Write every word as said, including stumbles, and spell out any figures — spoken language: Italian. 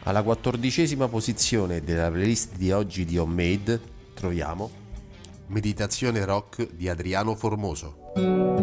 Alla quattordicesima posizione della playlist di oggi di Homemade troviamo Meditazione rock di Adriano Formoso.